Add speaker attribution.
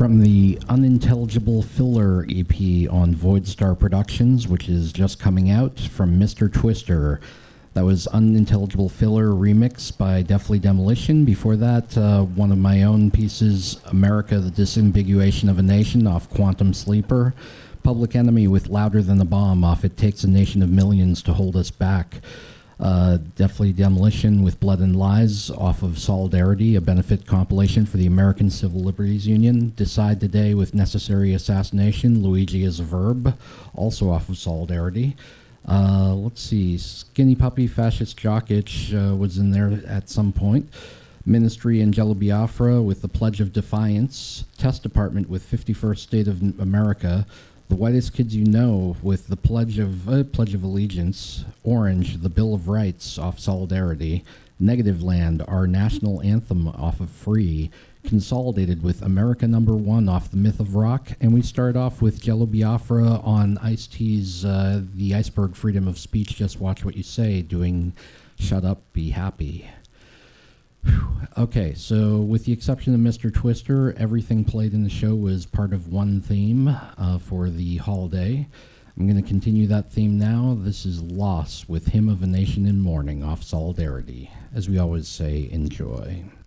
Speaker 1: From the Unintelligible Filler EP on Voidstar Productions, which is just coming out, from Mr. Twister. That was Unintelligible Filler remix by Deathly Demolition. Before that, one of my own pieces, America, the Disambiguation of a Nation, off Quantum Sleeper. Public Enemy with Louder Than the Bomb off It Takes a Nation of Millions to Hold Us Back. Deathly Demolition with Blood and Lies off of Solidarity, a benefit compilation for the American Civil Liberties Union. Decide Today with Necessary Assassination, Luigi is a Verb, also off of Solidarity. Let's see, Skinny Puppy, Fascist Jock Itch was in there at some point. Ministry and Jello Biafra with The Pledge of Defiance. Test Department with 51st State of America. The Whitest Kids You Know with the Pledge of Allegiance. Orange, The Bill of Rights off Solidarity. Negative Land, Our National Anthem off of Free. Consolidated with America Number One off The Myth of Rock. And we start off with Jello Biafra on Ice-T's The Iceberg Freedom of Speech, Just Watch What You Say, doing Shut Up, Be Happy. Okay, so with the exception of Mr. Twister, everything played in the show was part of one theme for the holiday. I'm going to continue that theme now. This is Loss with Hymn of a Nation in Mourning off Solidarity. As we always say, enjoy.